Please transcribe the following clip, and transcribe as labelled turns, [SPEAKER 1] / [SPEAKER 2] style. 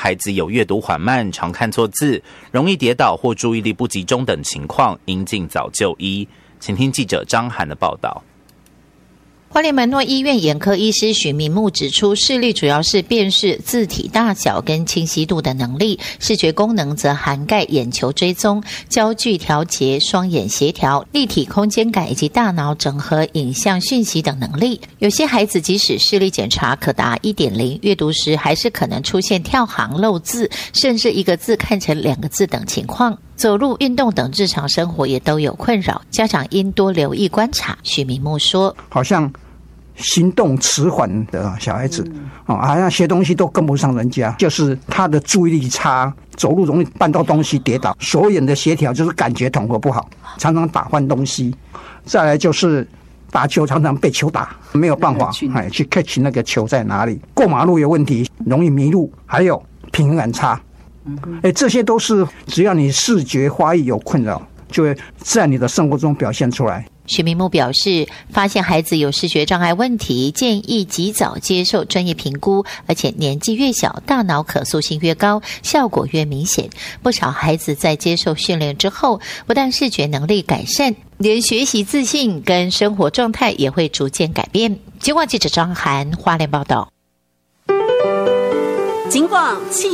[SPEAKER 1] 孩子有阅读缓慢、常看错字、容易跌倒或注意力不集中等情况，应尽早就医。请听记者张涵的报道。
[SPEAKER 2] 花莲门诺医院眼科医师许明木指出，视力主要是辨识字体大小跟清晰度的能力，视觉功能则涵盖眼球追踪、焦距调节、双眼协调、立体空间感以及大脑整合影像讯息等能力。有些孩子即使视力检查可达 1.0， 阅读时还是可能出现跳行、漏字，甚至一个字看成2个字等情况。走路、运动等日常生活也都有困扰，家长应多留意观察。许明木说，
[SPEAKER 3] 好像行动迟缓的小孩子，好像学东西都跟不上人家，就是他的注意力差，走路容易绊到东西跌倒，手眼的协调就是感觉统合不好，常常打翻东西。再来就是打球常常被球打，没有办法去 catch 那个球在哪里，过马路有问题，容易迷路，还有平衡感差。这些都是只要你视觉发育有困扰，就会在你的生活中表现出来。
[SPEAKER 2] 许明木表示，发现孩子有视觉障碍问题，建议及早接受专业评估，而且年纪越小，大脑可塑性越高，效果越明显。不少孩子在接受训练之后，不但视觉能力改善，连学习自信跟生活状态也会逐渐改变。警广记者张涵花莲报道。
[SPEAKER 4] 警广